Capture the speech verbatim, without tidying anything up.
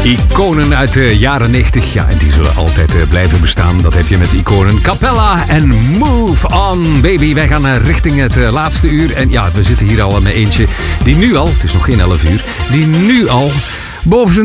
Iconen uit de jaren negentig, ja, en die zullen altijd uh, blijven bestaan. Dat heb je met iconen. Capella en Move On, baby. Wij gaan uh, richting het uh, laatste uur. En ja, we zitten hier al met eentje die nu al, het is nog geen elf uur, die nu al boven zijn